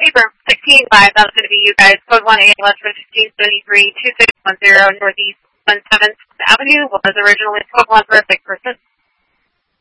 paper 16-5, that was going to be you guys. Code 1 ALS for 1673, 2610 Northeast 17th Avenue was originally code 1 for a sick person.